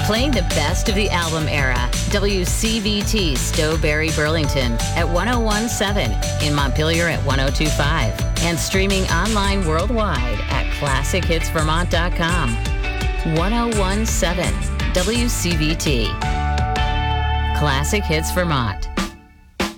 Playing the best of the album era. WCVT Stowberry, Burlington at 101.7, in Montpelier at 102.5, and streaming online worldwide at ClassicHitsVermont.com. 101.7 WCVT. Classic Hits Vermont.